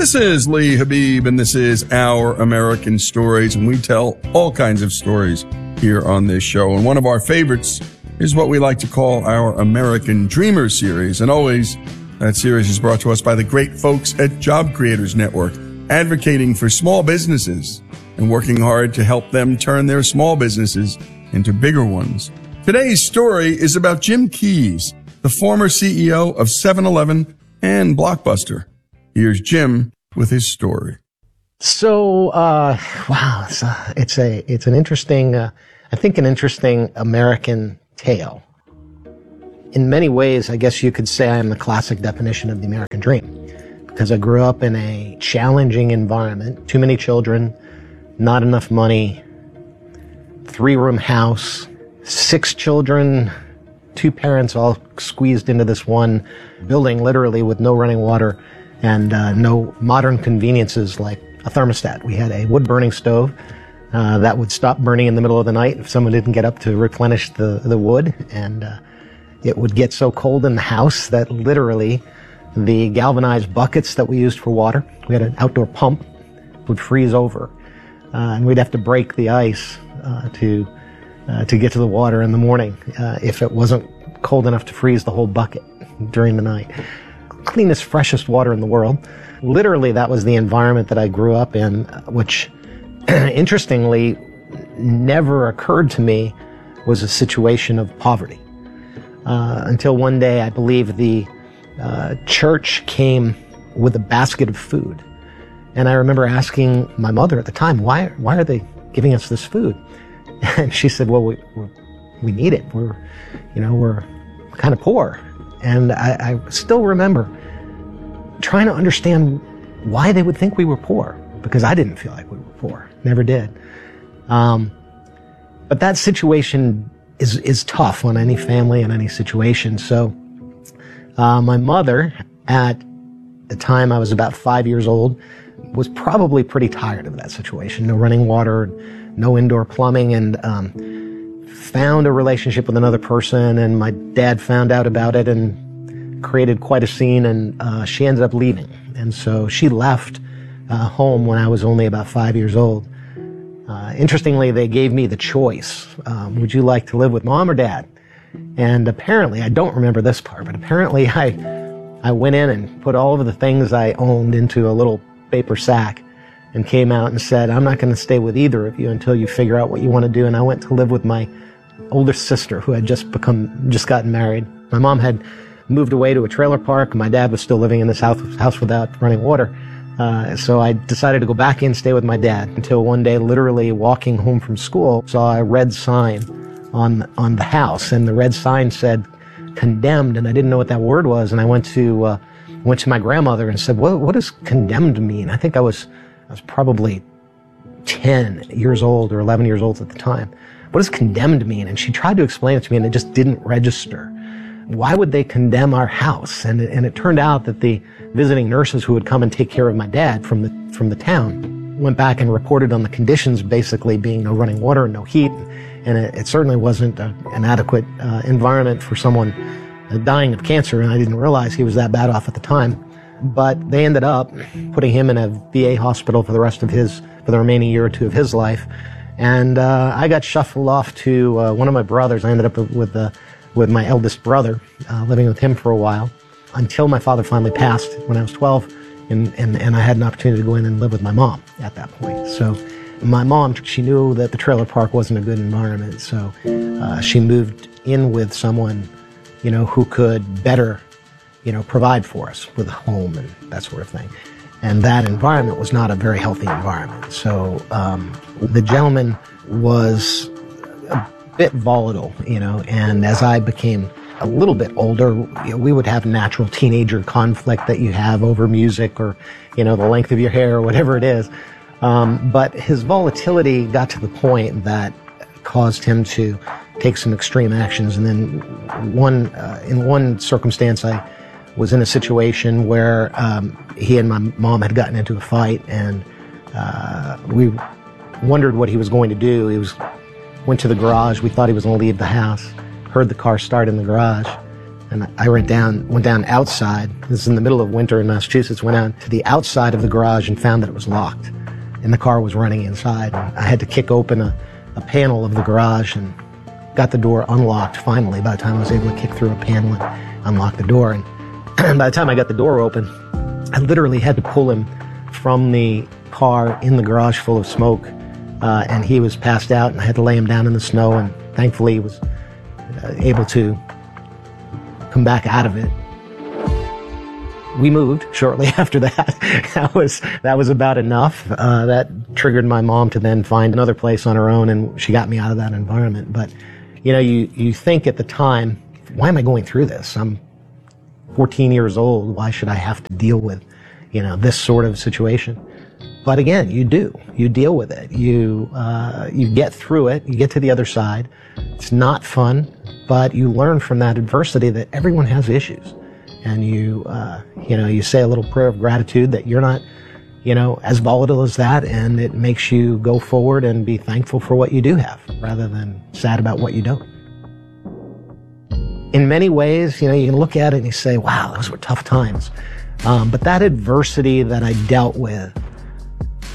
This is Lee Habib, and this is Our American Stories, and we tell all kinds of stories here on this show. And one of our favorites is what we like to call our American Dreamer series. And always, that series is brought to us by the great folks at Job Creators Network, advocating for small businesses and working hard to help them turn their small businesses into bigger ones. Today's story is about Jim Keyes, the former CEO of 7-Eleven and Blockbuster. Here's Jim with his story. So, wow, it's an interesting, I think an interesting American tale. In many ways, I guess you could say I am the classic definition of the American dream, because I grew up in a challenging environment, too many children, not enough money, 3-room house, 6 children, 2 parents all squeezed into this one building, literally with no running water and no modern conveniences like a thermostat. We had a wood-burning stove that would stop burning in the middle of the night if someone didn't get up to replenish the wood, and it would get so cold in the house that literally the galvanized buckets that we used for water, we had an outdoor pump, would freeze over, and we'd have to break the ice to get to the water in the morning if it wasn't cold enough to freeze the whole bucket during the night. Cleanest, freshest water in the world. Literally, that was the environment that I grew up in, which, interestingly, never occurred to me was a situation of poverty. Until one day, I believe the church came with a basket of food. And I remember asking my mother at the time, why are they giving us this food? And she said, well, we need it. We're kind of poor. And I still remember trying to understand why they would think we were poor, because I didn't feel like we were poor. Never did. But that situation is tough on any family and any situation. So my mother, at the time I was about 5 years old, was probably pretty tired of that situation. No running water, no indoor plumbing, and found a relationship with another person, and my dad found out about it and created quite a scene, and she ended up leaving. And so she left home when I was only about 5 years old. Interestingly, they gave me the choice. Would you like to live with mom or dad? And apparently, I don't remember this part, but apparently I went in and put all of the things I owned into a little paper sack and came out and said, I'm not going to stay with either of you until you figure out what you want to do. And I went to live with my older sister, who had just gotten married. My mom had moved away to a trailer park. My dad was still living in this house without running water. So I decided to go back in, stay with my dad, until one day, literally walking home from school, saw a red sign on the house, and the red sign said condemned, and I didn't know what that word was. And I went to my grandmother and said, what does condemned mean? I think I was probably 10 years old or 11 years old at the time. What does condemned mean? And she tried to explain it to me, and it just didn't register. Why would they condemn our house? And it turned out that the visiting nurses who would come and take care of my dad from the town went back and reported on the conditions, basically being no running water and no heat. And it certainly wasn't an adequate environment for someone dying of cancer, and I didn't realize he was that bad off at the time. But they ended up putting him in a VA hospital for the remaining year or two of his life. And I got shuffled off to one of my brothers. I ended up with my eldest brother, living with him for a while, until my father finally passed when I was 12, and I had an opportunity to go in and live with my mom at that point. So my mom, she knew that the trailer park wasn't a good environment, so she moved in with someone, who could better, provide for us with a home and that sort of thing. And that environment was not a very healthy environment. So the gentleman was a bit volatile, and as I became a little bit older, we would have natural teenager conflict that you have over music or, the length of your hair or whatever it is. But his volatility got to the point that caused him to take some extreme actions. And then in one circumstance, I was in a situation where he and my mom had gotten into a fight, and we wondered what he was going to do. Went to the garage. We thought he was going to leave the house. Heard the car start in the garage. And I went down outside. This is in the middle of winter in Massachusetts. Went out to the outside of the garage and found that it was locked, and the car was running inside. And I had to kick open a panel of the garage and got the door unlocked finally. By the time I was able to kick through a panel and unlock the door, and by the time I got the door open, I literally had to pull him from the car in the garage full of smoke, and he was passed out, and I had to lay him down in the snow, and thankfully he was able to come back out of it. We moved shortly after that. That was about enough. That triggered my mom to then find another place on her own, and she got me out of that environment. But, you think at the time, why am I going through this? I'm 14 years old. Why should I have to deal with, this sort of situation? But again, you do. You deal with it. You get through it. You get to the other side. It's not fun, but you learn from that adversity that everyone has issues. And you say a little prayer of gratitude that you're not, as volatile as that, and it makes you go forward and be thankful for what you do have, rather than sad about what you don't. In many ways, you can look at it and you say, wow, those were tough times. But that adversity that I dealt with